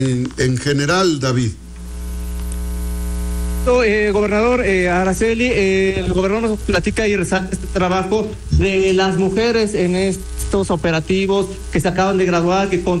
en general, David? Gobernador Araceli, el gobernador nos platica y resalta este trabajo de las mujeres en estos operativos que se acaban de graduar, que